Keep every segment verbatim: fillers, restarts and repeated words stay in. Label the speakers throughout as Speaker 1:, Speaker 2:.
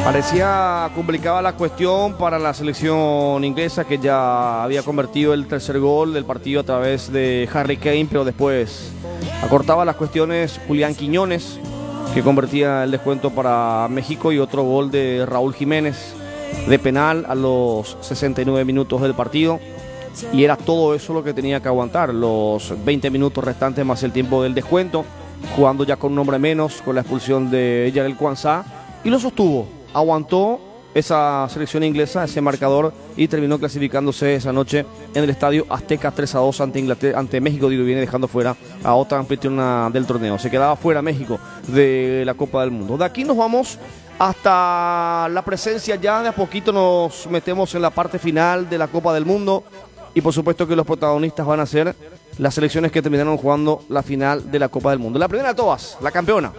Speaker 1: Parecía complicada la cuestión para la selección inglesa, que ya había convertido el tercer gol del partido a través de Harry Kane, pero después acortaba las cuestiones Julián Quiñones, que convertía el descuento para México, y otro gol de Raúl Jiménez de penal a los sesenta y nueve minutos del partido. Y era todo eso lo que tenía que aguantar, los veinte minutos restantes más el tiempo del descuento, jugando ya con un hombre menos, con la expulsión de Jarell Quansah, y lo sostuvo. Aguantó esa selección inglesa, ese marcador, y terminó clasificándose esa noche en el Estadio Azteca tres a dos ante, Inglaterra, ante México, digo, y viene dejando fuera a otra anfitriona del torneo. Se quedaba fuera México de la Copa del Mundo. De aquí nos vamos hasta la presencia, ya de a poquito nos metemos en la parte final de la Copa del Mundo, y por supuesto que los protagonistas van a ser las selecciones que terminaron jugando la final de la Copa del Mundo. La primera de todas, la campeona.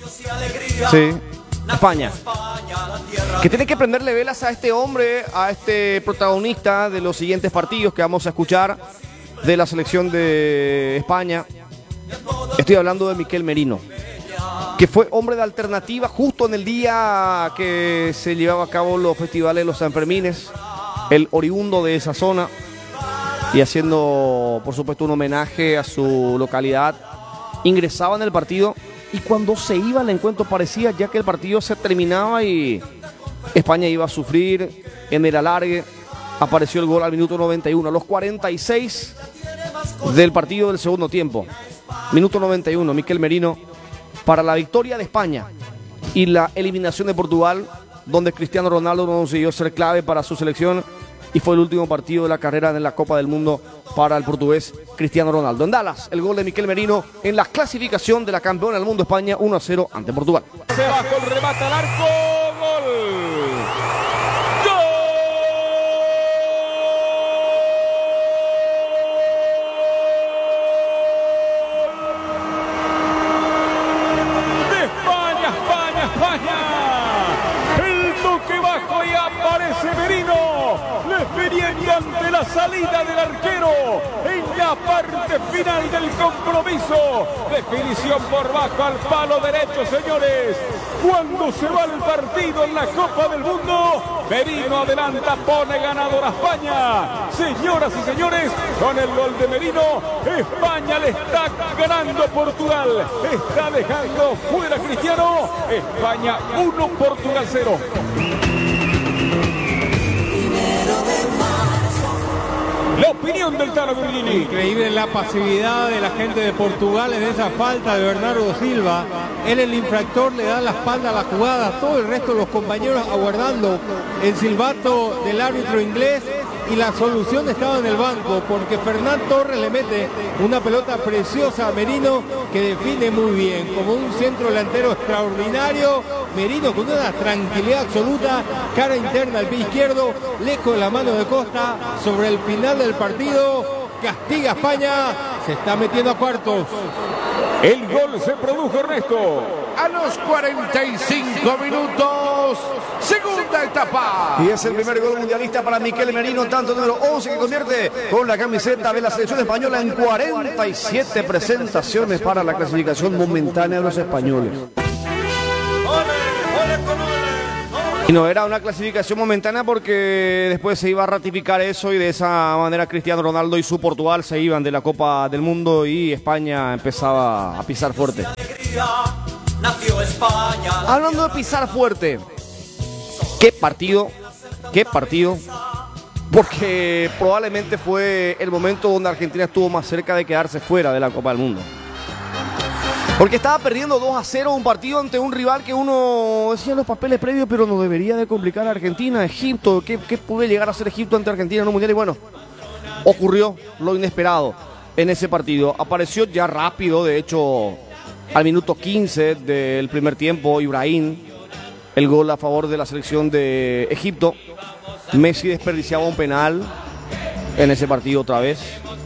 Speaker 1: Sí. España, que tiene que prenderle velas a este hombre, a este protagonista de los siguientes partidos que vamos a escuchar de la selección de España. Estoy hablando de Miquel Merino, que fue hombre de alternativa justo en el día que se llevaba a cabo los festivales de los Sanfermines, el oriundo de esa zona, y haciendo por supuesto un homenaje a su localidad. Ingresaba en el partido, y cuando se iba al encuentro parecía ya que el partido se terminaba y España iba a sufrir en el alargue. Apareció el gol al minuto noventa y uno, a los cuarenta y seis del partido del segundo tiempo. Minuto noventa y uno, Miquel Merino, para la victoria de España y la eliminación de Portugal, donde Cristiano Ronaldo no consiguió ser clave para su selección, y fue el último partido de la carrera en la Copa del Mundo para el portugués Cristiano Ronaldo. En Dallas, el gol de Miquel Merino en la clasificación de la campeona del mundo España, uno a cero ante Portugal.
Speaker 2: Se va con remate al arco, gol. Ante la salida del arquero en la parte final del compromiso, definición por bajo al palo derecho, señores. Cuando se va el partido en la Copa del Mundo, Merino adelanta, pone ganadora a España. Señoras y señores, con el gol de Merino, España le está ganando a Portugal, está dejando fuera a Cristiano. España uno, Portugal cero. La opinión del Tano Guglielmi.
Speaker 3: Increíble la pasividad de la gente de Portugal en esa falta de Bernardo Silva. Él, el infractor, le da la espalda a la jugada. Todo el resto de los compañeros aguardando el silbato del árbitro inglés. Y la solución estaba en el banco, porque Fernán Torres le mete una pelota preciosa a Merino, que define muy bien, como un centro delantero extraordinario. Merino con una tranquilidad absoluta, cara interna al pie izquierdo, lejos de la mano de Costa. Sobre el final del partido, castiga a España, se está metiendo a cuartos.
Speaker 2: El gol se produjo, Ernesto,
Speaker 4: a los cuarenta y cinco minutos, segunda etapa.
Speaker 1: Y es el primer gol mundialista para Miquel Merino, tanto número once, que convierte con la camiseta de la selección española en cuarenta y siete presentaciones para la clasificación momentánea de los españoles. Y no era una clasificación momentánea, porque después se iba a ratificar eso, y de esa manera Cristiano Ronaldo y su Portugal se iban de la Copa del Mundo y España empezaba a pisar fuerte. Hablando de pisar fuerte, qué partido, qué partido, porque probablemente fue el momento donde Argentina estuvo más cerca de quedarse fuera de la Copa del Mundo. Porque estaba perdiendo dos a cero un partido ante un rival que uno decía en los papeles previos, pero no debería de complicar a Argentina. Egipto, ¿qué, qué puede llegar a ser Egipto ante Argentina en un mundial? Y bueno, ocurrió lo inesperado en ese partido. Apareció ya rápido, de hecho, al minuto quince del primer tiempo, Ibrahim, el gol a favor de la selección de Egipto. Messi desperdiciaba un penal en ese partido otra vez.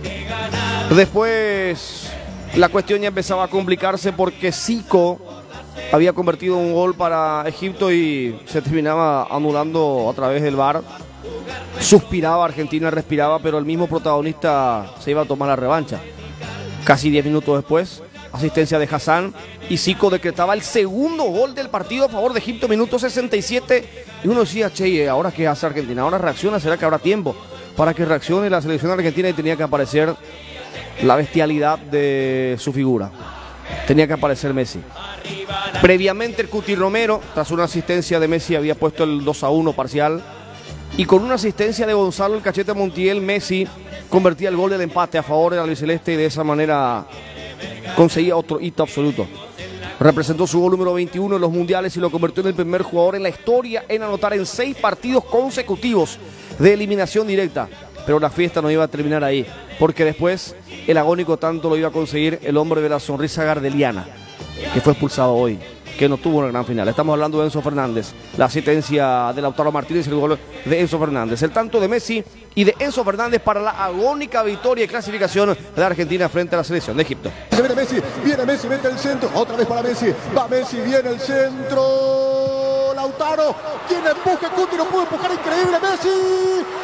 Speaker 1: Después la cuestión ya empezaba a complicarse, porque Zico había convertido un gol para Egipto y se terminaba anulando a través del V A R. Suspiraba Argentina, respiraba, pero el mismo protagonista se iba a tomar la revancha. Casi diez minutos después, asistencia de Hassan, y Zico decretaba el segundo gol del partido a favor de Egipto, minuto sesenta y siete, y uno decía, che, ¿ahora qué hace Argentina? ¿Ahora reacciona? ¿Será que habrá tiempo para que reaccione la selección argentina? Y tenía que aparecer la bestialidad de su figura. Tenía que aparecer Messi. Previamente el Cuti Romero, tras una asistencia de Messi, había puesto el dos a uno parcial. Y con una asistencia de Gonzalo el Cachete Montiel, Messi convertía el gol del empate a favor del albiceleste y de esa manera conseguía otro hito absoluto. Representó su gol número veintiuno en los mundiales y lo convirtió en el primer jugador en la historia en anotar en seis partidos consecutivos de eliminación directa. Pero la fiesta no iba a terminar ahí, porque después el agónico tanto lo iba a conseguir el hombre de la sonrisa gardeliana, que fue expulsado hoy, que no tuvo una gran final. Estamos hablando de Enzo Fernández, la asistencia de Lautaro Martínez y el gol de Enzo Fernández. El tanto de Messi y de Enzo Fernández para la agónica victoria y clasificación de la Argentina frente a la selección de Egipto.
Speaker 5: Se viene Messi, viene Messi, mete el centro, otra vez para Messi, va Messi, viene el centro, Lautaro, quien empuje, Cuti no pudo empujar, increíble Messi.